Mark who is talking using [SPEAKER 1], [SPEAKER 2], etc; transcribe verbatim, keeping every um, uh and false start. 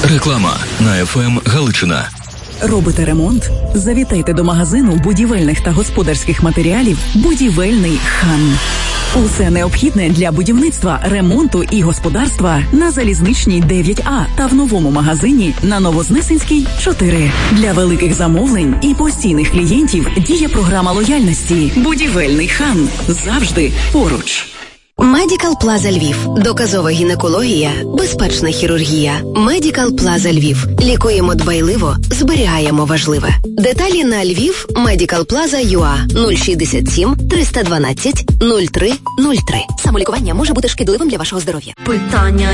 [SPEAKER 1] Реклама на еф ем Галичина.
[SPEAKER 2] Робите ремонт? Завітайте до магазину будівельних та господарських матеріалів «Будівельний хан». Усе необхідне для будівництва, ремонту і господарства на Залізничній дев'ять А та в новому магазині на Новознесенській чотири. Для великих замовлень і постійних клієнтів діє програма лояльності «Будівельний хан». Завжди поруч.
[SPEAKER 3] Медикал Плаза Львів. Доказова гінекологія, безпечна хірургія. Медикал Плаза Львів. Лікуємо дбайливо, зберігаємо важливе. Деталі на Львів Медикал Плаза ю а нуль шістдесят сім триста дванадцять нуль три нуль три. Самолікування може бути шкідливим для вашого здоров'я.
[SPEAKER 4] Питання